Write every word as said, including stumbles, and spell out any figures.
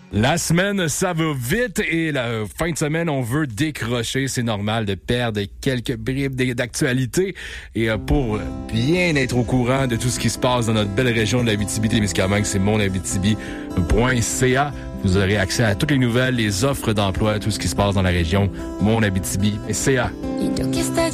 La semaine, ça va vite et la fin de semaine, on veut décrocher. C'est normal de perdre quelques bribes d'actualité. Et pour bien être au courant de tout ce qui se passe dans notre belle région de l'Abitibi-Témiscamingue, c'est mon abitibi point c a. Vous aurez accès à toutes les nouvelles, les offres d'emploi, tout ce qui se passe dans la région. mon abitibi point c a.